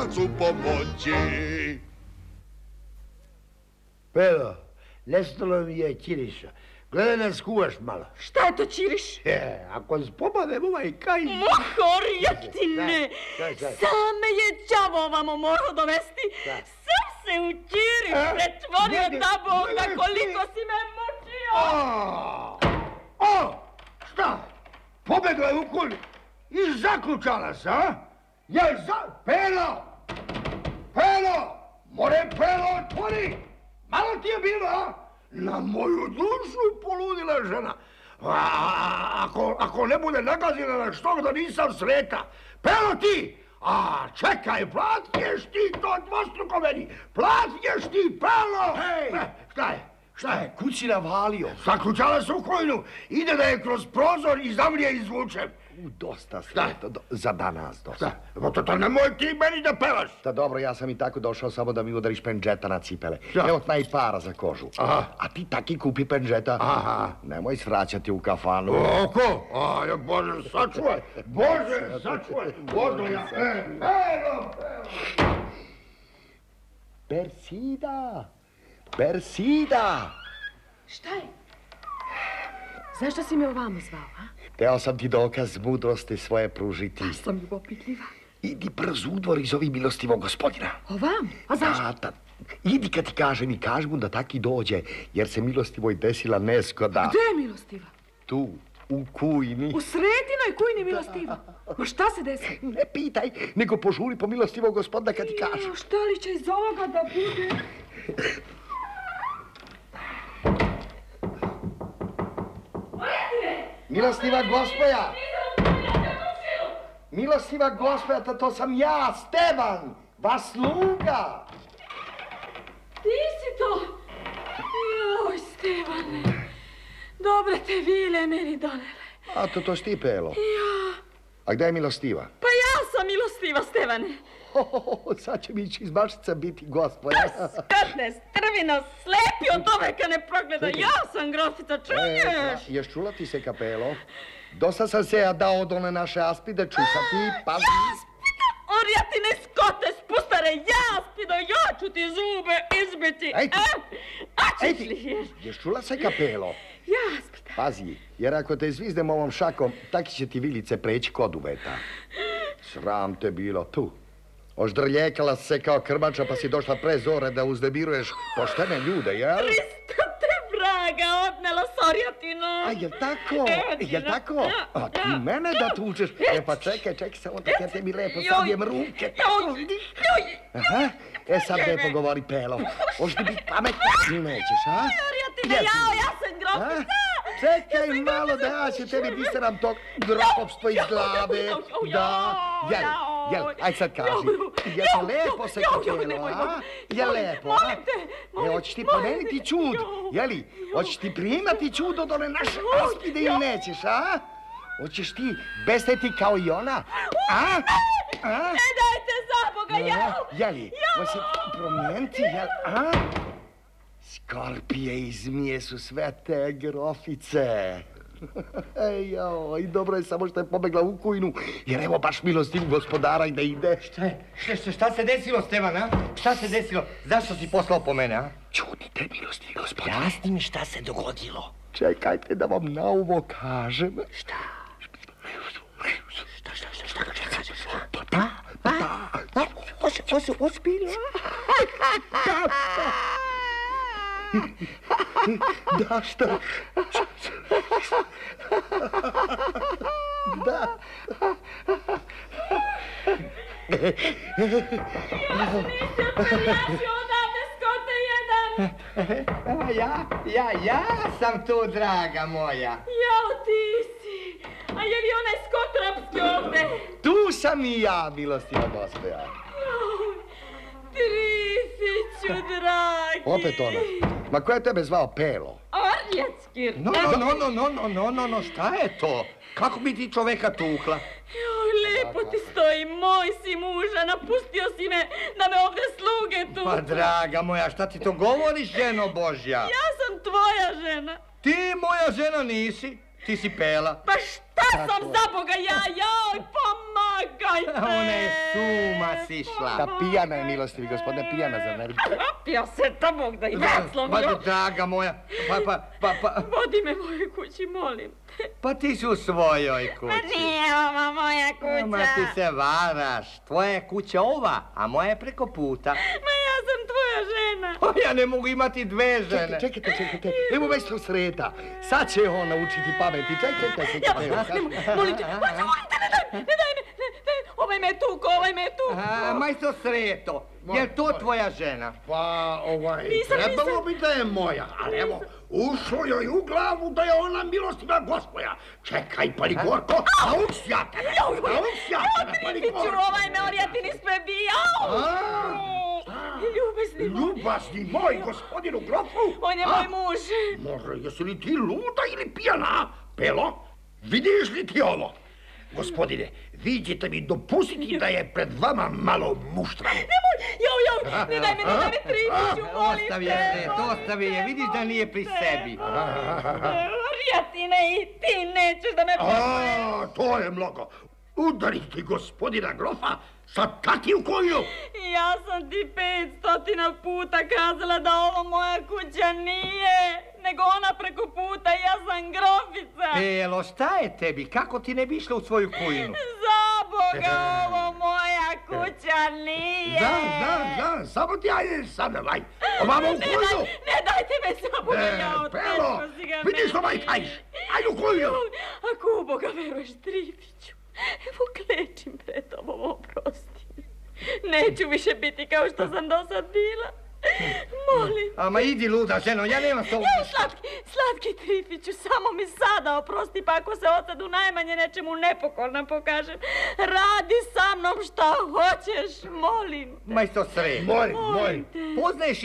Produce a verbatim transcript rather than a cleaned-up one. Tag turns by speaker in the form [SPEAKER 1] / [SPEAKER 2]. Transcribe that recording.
[SPEAKER 1] otac u pomoći.
[SPEAKER 2] Pero, nestalo mi je Ćiriša. Gledaj nas kuvaš malo.
[SPEAKER 3] Šta je to, Ćiriš?
[SPEAKER 2] E, ako spopadem ovaj kaj...
[SPEAKER 3] Mohorjatine! Same je đavo ovamo morao dovesti. Sam se u Ćiriš pretvorio da Boga koliko si me mučio.
[SPEAKER 2] O, šta? Pobegla je u kul i zaključala se, a? Jel za... Pero! Pero! More Pero, otvori! Malo ti je bilo, a? Na moju dušu poludila žena. A, ako, ako ne bude nagazila na što da nisam sreta. Pero ti! A, čekaj, platiješ ti to dvostruko meni. Platiješ ti, Pero!
[SPEAKER 4] Hej!
[SPEAKER 2] E, šta je? Šta je?
[SPEAKER 4] Kud si navalio?
[SPEAKER 2] Zaključala se u kojinu. Ide da je kroz prozor i zamlije izvučem.
[SPEAKER 4] Dosta sreto, do, za danas dosta.
[SPEAKER 2] Šta? To, to nemoj ti meni da pevaš.
[SPEAKER 4] Da dobro, ja sam i tako došao samo da mi udariš penđeta na cipele. Evo tna i para za kožu.
[SPEAKER 2] Aha.
[SPEAKER 4] A ti taki kupi penđeta.
[SPEAKER 2] Aha.
[SPEAKER 4] Nemoj svraćati u kafanu.
[SPEAKER 2] Oko? A, ja, Bože, sačuvaj. Bože, sačuvaj. Bože, ja. E, evo, evo.
[SPEAKER 4] Persida! Persida!
[SPEAKER 3] Šta je? Zašto si me ovamo zvao, a?
[SPEAKER 4] Teo sam ti dokaz mudrosti svoje pružiti.
[SPEAKER 3] Ja sam ljubopitljiva.
[SPEAKER 4] Idi brzo u dvor i zovi milostivog gospodina.
[SPEAKER 3] Ovam? A zašto?
[SPEAKER 4] Da, da. Idi kad ti kažem i kaži mu da taki dođe, jer se milostivoj desila neskoda.
[SPEAKER 3] Gde je milostiva?
[SPEAKER 4] Tu, u kujni.
[SPEAKER 3] U sredinoj kujni milostiva? Ma šta se desi?
[SPEAKER 4] Ne pitaj, nego požuri po milostivog gospodina kad ti kažu.
[SPEAKER 3] Šta li će iz ovoga da bude?
[SPEAKER 4] Milostiva gospoja! Milostiva gospoja, to sam ja, Stevan, vas sluga!
[SPEAKER 3] Ti si to? Joj, Stevane, dobre te vile meni donele.
[SPEAKER 4] A to to si ti, Pelo?
[SPEAKER 3] Ja.
[SPEAKER 4] A gde je milostiva?
[SPEAKER 3] Pa ja sam milostiva, Stevane.
[SPEAKER 4] Oh, sad će mi ići iz bašica biti gospoja.
[SPEAKER 3] Skatne, strvino, slepi od doveka ne progleda. Ja sam grofica, čuješ?
[SPEAKER 4] E, ješ čula ti se, Kapelo? Dosta sam se ja dao od one naše aspide čušati, pazi.
[SPEAKER 3] Jaspida, orjatine skote, spustare, jaspido, ja ću ti zube izbiti.
[SPEAKER 4] Ej ti,
[SPEAKER 3] a ćeš
[SPEAKER 4] ej ti,
[SPEAKER 3] li?
[SPEAKER 4] ješ čula se, Kapelo?
[SPEAKER 3] Jaspida.
[SPEAKER 4] Pazi, jer ako te izvizdem ovom šakom, taki će ti vilice preći kod uveta. Sram te bilo tu. Oždrljekala se kao krmača pa si došla pre zore da uznemiruješ poštene ljude, jel?
[SPEAKER 3] Krista te vraga odnela sorjatino.
[SPEAKER 4] A jel tako? Jel tako? A ti mene da tučeš? E pa čekaj, čekaj samo da ja tebi lepo sabijem ruke. Aha, e sad lepo govori, Pelo. Hoš ti biti pametna? Nećeš, a?
[SPEAKER 3] Sorjatine, jao, ja sam grofica.
[SPEAKER 4] Čekaj malo da ja će tebi biseram tog grofopstva iz glave. Da, jel, jel, aj sad kaži. Je to lepo se Kapelo, a? Je lepo, a? E, hoćeš ti promeniti čud, jeli? Hoćeš ti primati čud od one naše aspide ili nećeš, a? Hoćeš ti besteti kao i ona, a? A?
[SPEAKER 3] Ne dajte za Boga, jao!
[SPEAKER 4] Jeli, hoće promijeniti, jel, a? Skorpije i zmije su sve te grofice. Ej, jao, i dobro je samo što je pobegla u kujnu, jer evo baš milostiv gospodara i da ide.
[SPEAKER 5] Šta je? Šta, šta se desilo, Stevan, a? Šta se desilo? Zašto si poslao po mene, a?
[SPEAKER 4] Čudite, milostivi gospodar.
[SPEAKER 5] Jasni mi šta se dogodilo.
[SPEAKER 4] Čekajte da vam na ovo kažem.
[SPEAKER 5] Šta? Šta, šta, šta, šta, šta kažeš?
[SPEAKER 4] Pa da, pa da.
[SPEAKER 5] Ovo se ozbiljno.
[SPEAKER 4] Da, da. Da, šta? Da.
[SPEAKER 3] Ja nisam prelazio odavde, skote jedan.
[SPEAKER 5] A ja, ja, ja sam tu, draga moja.
[SPEAKER 3] Jao, ti si. A je li onaj skot rapski ovde?
[SPEAKER 4] Tu sam i ja, milostiva gospoja.
[SPEAKER 3] Trifiću, dragi.
[SPEAKER 4] Opet ona. Ma ko je tebe zvao Pelo?
[SPEAKER 3] Orljacki.
[SPEAKER 5] No, no, no, no, no, no, no, no, šta je to? Kako bi ti čoveka tukla?
[SPEAKER 3] Joj, lepo ti stoji, moj si muža, napustio si me da me ovde sluge tu.
[SPEAKER 5] Pa, draga moja, šta ti to govoriš, ženo Božja?
[SPEAKER 3] Ja sam tvoja žena.
[SPEAKER 5] Ti moja žena nisi, ti si Pela.
[SPEAKER 3] Pa šta sam za Boga ja, joj, pomaj. Pomagajte!
[SPEAKER 5] Ona je s uma sišla.
[SPEAKER 4] Ta pijana je, milostivi gospodine, pijana, zar ne?
[SPEAKER 3] Napija se, ta Bog da i
[SPEAKER 5] Pa,
[SPEAKER 3] slomio.
[SPEAKER 5] draga moja, pa, pa, pa, pa,
[SPEAKER 3] Vodi me mojoj kući, molim te.
[SPEAKER 5] pa ti si u svojoj
[SPEAKER 3] Ma
[SPEAKER 5] kući.
[SPEAKER 3] nije ovo moja kuća.
[SPEAKER 5] Ma ti se varaš. Tvoja je kuća ova, a moja je preko puta.
[SPEAKER 3] Ma ja sam tvoja žena.
[SPEAKER 5] Pa ja ne mogu imati dve žene.
[SPEAKER 4] Čekajte, čekajte, čekajte. Evo već su sreta. Sad će on naučiti pameti. Čekajte, čekajte.
[SPEAKER 3] Ja, ne mogu, molim te, molim te, molim te, ne daj, ne daj, ne, ne, ne, ovaj me tuko, ovaj me tuko.
[SPEAKER 5] A, majsto Sreto, je to tvoja žena?
[SPEAKER 2] Pa, ovaj,
[SPEAKER 3] Nisam,
[SPEAKER 2] trebalo
[SPEAKER 3] nisam.
[SPEAKER 2] bi da je moja, ali evo, ušlo joj u glavu da je ona milostiva gospoja. Čekaj, Paligorko, nauči ja tebe, nauči ja tebe,
[SPEAKER 3] Trifiću,
[SPEAKER 2] Paligorko.
[SPEAKER 3] ovaj me orjatini sprebijao. Ljubezni moj,
[SPEAKER 2] Ljubazni moj, gospodinu grofu.
[SPEAKER 3] on je
[SPEAKER 2] A?
[SPEAKER 3] moj muž.
[SPEAKER 2] Može, jesi li ti luda ili pijana? Pelo, vidiš li ti ovo? Gospodine, vi ćete mi dopustiti da je pred vama malo muštran.
[SPEAKER 3] Nemoj, jao, jao, ne daj me, ne daj me Trifiću, molim
[SPEAKER 5] Ostavi je,
[SPEAKER 3] te.
[SPEAKER 5] Sreto, ostavi je, vidiš da nije pri sebi.
[SPEAKER 3] Orjatine i ti nećeš da me poznaješ.
[SPEAKER 2] A, to je mnogo. Udariti gospodina grofa sa taki u koju.
[SPEAKER 3] Ja sam ti pet stotina puta kazala da ovo moja kuća nije, nego ona preko puta, ja sam grofica.
[SPEAKER 5] Pelo, šta je tebi? Kako ti ne bi išla u svoju kujnu?
[SPEAKER 3] Za Boga, ovo moja kuća nije.
[SPEAKER 2] Da, da, da, samo ti ajde sada, vaj. Ovamo u
[SPEAKER 3] Ne, daj,
[SPEAKER 2] koju.
[SPEAKER 3] ne dajte me za Boga,
[SPEAKER 2] E,
[SPEAKER 3] jao,
[SPEAKER 2] Pelo,
[SPEAKER 3] teško si ga
[SPEAKER 2] vidiš
[SPEAKER 3] meni.
[SPEAKER 2] ovaj kajš. Ajde u koju.
[SPEAKER 3] Ako u Boga veruješ, Trifiću, evo klečim pred tobom, oprosti. Neću više biti kao što sam do sad bila. Molim.
[SPEAKER 5] Ama idi luda, ženo, ja nemam s tobom.
[SPEAKER 3] Evo, slatki, slatki Trifiću, samo mi sada oprosti, pa ako se od sad u najmanje nečemu nepokorna pokažem, radi sa mnom šta hoćeš, molim.
[SPEAKER 5] Majsto Sreto,
[SPEAKER 2] Molim, molim.
[SPEAKER 3] te.
[SPEAKER 5] poznaješ